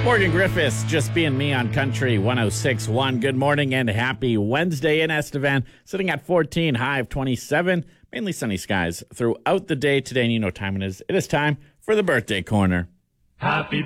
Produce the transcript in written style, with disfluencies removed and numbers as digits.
Morgan Griffiths, just being me on Country 106.1. Good morning and happy Wednesday in Estevan. Sitting at 14, high of 27. Mainly sunny skies throughout the day today. And you know what time it is. It is time for the Birthday Corner. Happy